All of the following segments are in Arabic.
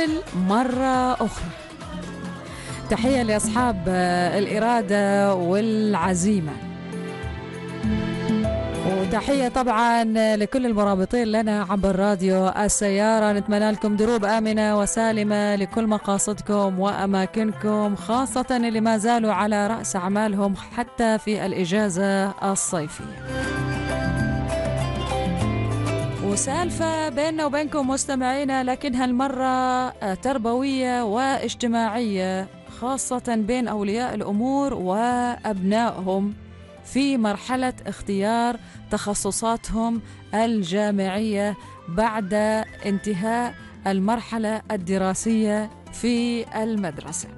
نكمل مرة أخرى. تحية لأصحاب الإرادة والعزيمة، وتحية طبعا لكل المرابطين لنا عبر راديو السيارة. نتمنى لكم دروب آمنة وسالمة لكل مقاصدكم وأماكنكم، خاصة اللي ما زالوا على رأس أعمالهم حتى في الإجازة الصيفية. وسالفة بيننا وبينكم مستمعينا، لكن هالمرة تربوية واجتماعية، خاصة بين أولياء الأمور وأبنائهم في مرحلة اختيار تخصصاتهم الجامعية بعد انتهاء المرحلة الدراسية في المدرسة.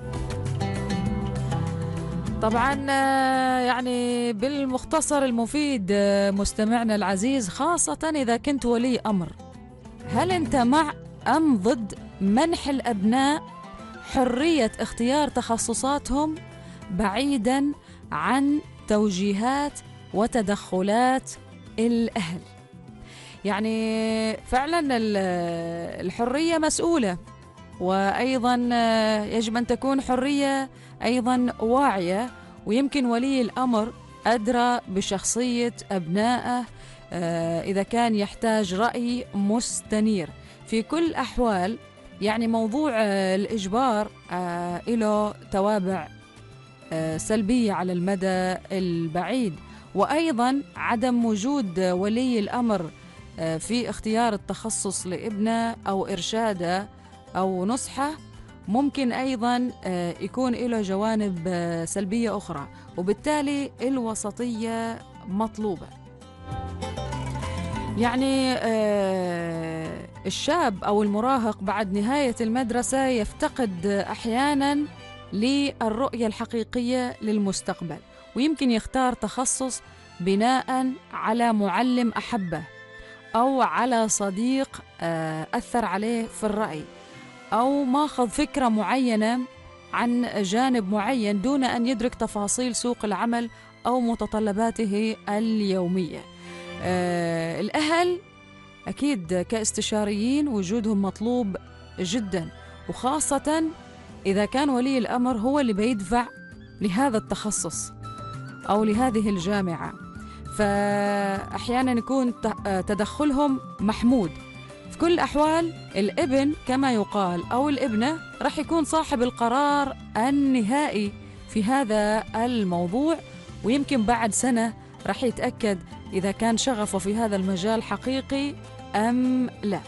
طبعا يعني بالمختصر المفيد مستمعنا العزيز، خاصة إذا كنت ولي أمر، هل أنت مع أم ضد منح الأبناء حرية اختيار تخصصاتهم بعيدا عن توجيهات وتدخلات الأهل؟ يعني فعلا الحرية مسؤولة، وأيضا يجب أن تكون حرية أيضا واعية، ويمكن ولي الأمر أدرى بشخصية أبنائه إذا كان يحتاج رأي مستنير. في كل الأحوال يعني موضوع الإجبار له توابع سلبية على المدى البعيد، وأيضا عدم وجود ولي الأمر في اختيار التخصص لابنه أو إرشاده أو نصحه ممكن أيضا يكون له جوانب سلبية أخرى، وبالتالي الوسطية مطلوبة. يعني الشاب أو المراهق بعد نهاية المدرسة يفتقد أحيانا للرؤية الحقيقية للمستقبل، ويمكن يختار تخصص بناء على معلم أحبه، أو على صديق أثر عليه في الرأي، أو ماخذ فكرة معينة عن جانب معين دون أن يدرك تفاصيل سوق العمل أو متطلباته اليومية. الأهل أكيد كاستشاريين وجودهم مطلوب جدا، وخاصة إذا كان ولي الأمر هو اللي بيدفع لهذا التخصص أو لهذه الجامعة، فأحيانا يكون تدخلهم محمود. في كل الأحوال الابن كما يقال أو الابنة رح يكون صاحب القرار النهائي في هذا الموضوع، ويمكن بعد سنة رح يتأكد إذا كان شغفه في هذا المجال حقيقي أم لا.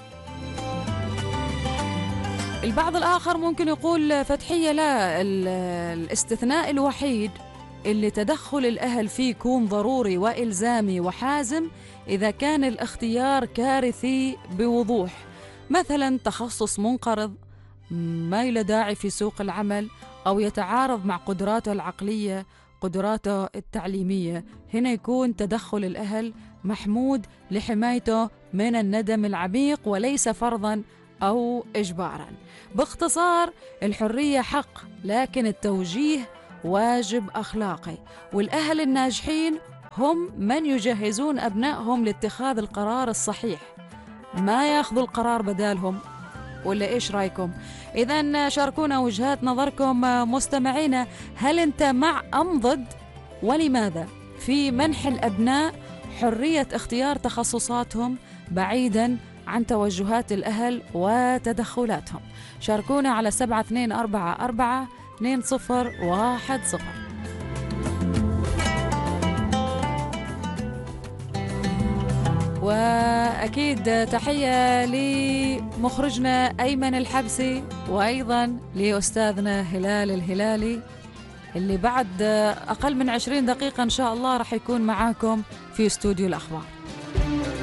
البعض الآخر ممكن يقول فتحية لا، الاستثناء الوحيد اللي تدخل الأهل فيه يكون ضروري وإلزامي وحازم إذا كان الاختيار كارثي بوضوح، مثلا تخصص منقرض ما له داعي في سوق العمل، أو يتعارض مع قدراته العقلية قدراته التعليمية. هنا يكون تدخل الأهل محمود لحمايته من الندم العميق وليس فرضا أو إجبارا. باختصار الحرية حق، لكن التوجيه واجب أخلاقي، والأهل الناجحين هم من يجهزون أبنائهم لاتخاذ القرار الصحيح، ما ياخذوا القرار بدالهم. ولا إيش رأيكم؟ إذن شاركونا وجهات نظركم مستمعينا، هل أنت مع أم ضد، ولماذا في منح الأبناء حرية اختيار تخصصاتهم بعيداً عن توجهات الأهل وتدخلاتهم؟ شاركونا على 7244-2010. وأكيد تحية لمخرجنا أيمن الحبسي، وأيضا لأستاذنا هلال الهلالي اللي بعد أقل من 20 دقيقة إن شاء الله رح يكون معاكم في استوديو الأخبار.